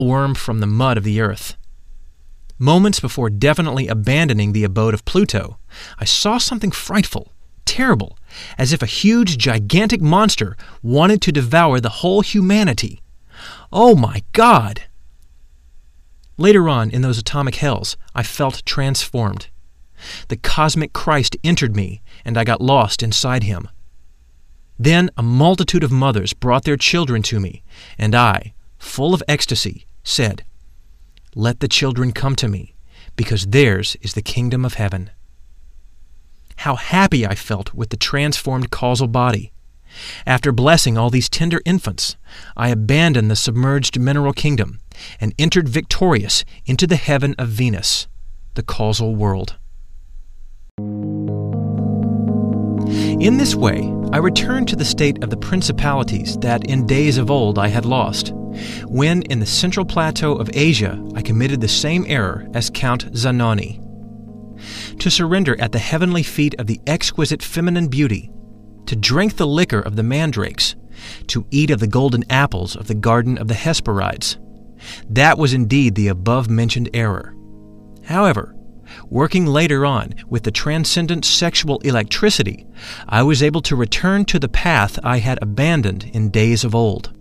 worm from the mud of the earth. Moments before definitely abandoning the abode of Pluto, I saw something frightful, terrible, as if a huge, gigantic monster wanted to devour the whole humanity. Oh my God! Later on, in those atomic hells, I felt transformed. The cosmic Christ entered me, and I got lost inside him. Then a multitude of mothers brought their children to me, and I, full of ecstasy, said, "Let the children come to me, because theirs is the kingdom of heaven." How happy I felt with the transformed causal body. After blessing all these tender infants, I abandoned the submerged mineral kingdom and entered victorious into the heaven of Venus, the causal world. In this way, I returned to the state of the principalities that in days of old I had lost, when in the central plateau of Asia I committed the same error as Count Zanoni. To surrender at the heavenly feet of the exquisite feminine beauty, to drink the liquor of the mandrakes, to eat of the golden apples of the garden of the Hesperides. That was indeed the above-mentioned error. However, working later on with the transcendent sexual electricity, I was able to return to the path I had abandoned in days of old.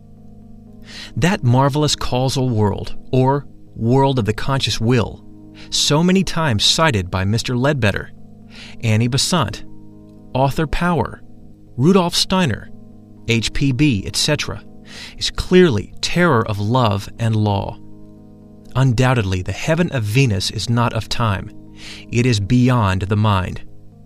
That marvelous causal world, or world of the conscious will, so many times cited by Mr. Ledbetter, Annie Besant, Arthur Power, Rudolf Steiner, H.P.B., etc., is clearly terror of love and law. Undoubtedly, the heaven of Venus is not of time. It is beyond the mind.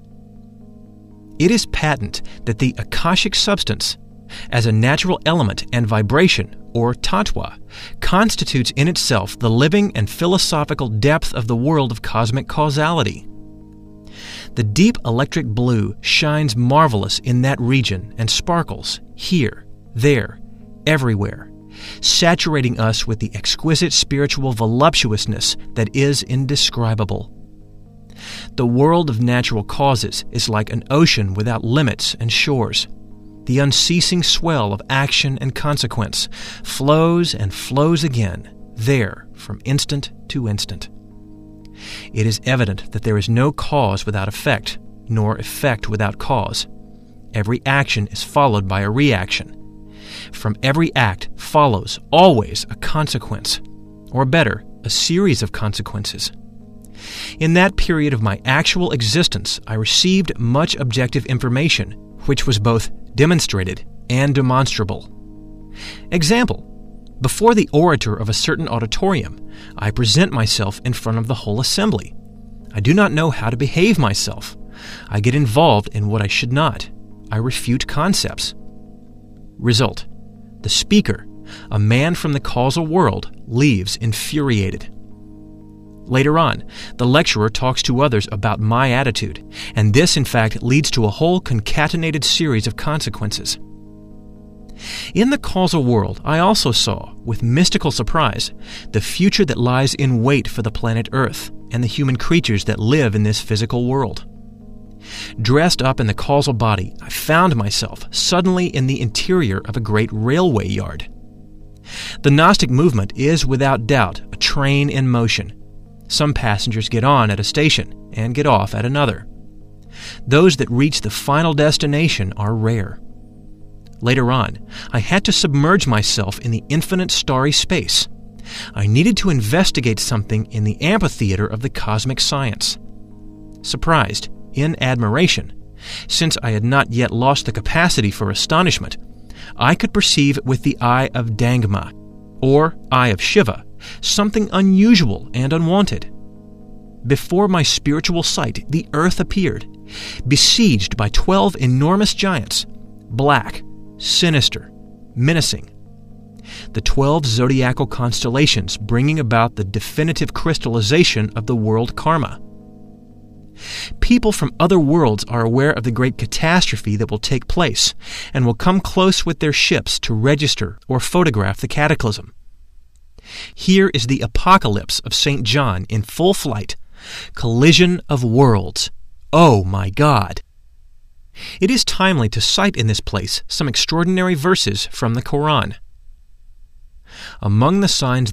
It is patent that the Akashic substance, as a natural element and vibration, or tattva, constitutes in itself the living and philosophical depth of the world of cosmic causality. The deep electric blue shines marvelous in that region and sparkles here, there, everywhere, saturating us with the exquisite spiritual voluptuousness that is indescribable. The world of natural causes is like an ocean without limits and shores. The unceasing swell of action and consequence flows and flows again, there, from instant to instant. It is evident that there is no cause without effect, nor effect without cause. Every action is followed by a reaction. From every act follows always a consequence, or better, a series of consequences. In that period of my actual existence, I received much objective information, which was both demonstrated and demonstrable. Example: before the orator of a certain auditorium, I present myself in front of the whole assembly. I do not know how to behave myself. I get involved in what I should not. I refute concepts. Result: the speaker, a man from the causal world, leaves infuriated. Later on, the lecturer talks to others about my attitude, and this in fact leads to a whole concatenated series of consequences. In the causal world, I also saw, with mystical surprise, the future that lies in wait for the planet Earth and the human creatures that live in this physical world. Dressed up in the causal body, I found myself suddenly in the interior of a great railway yard. The Gnostic movement is without doubt a train in motion. Some passengers get on at a station and get off at another. Those that reach the final destination are rare. Later on, I had to submerge myself in the infinite starry space. I needed to investigate something in the amphitheater of the cosmic science. Surprised, in admiration, since I had not yet lost the capacity for astonishment, I could perceive with the eye of Dangma, or eye of Shiva, something unusual and unwanted. Before my spiritual sight, the earth appeared, besieged by 12 enormous giants, black, sinister, menacing. The 12 zodiacal constellations bringing about the definitive crystallization of the world karma. People from other worlds are aware of the great catastrophe that will take place and will come close with their ships to register or photograph the cataclysm. Here is the apocalypse of St. John in full flight. Collision of worlds. Oh my God! It is timely to cite in this place some extraordinary verses from the Quran. Among the signs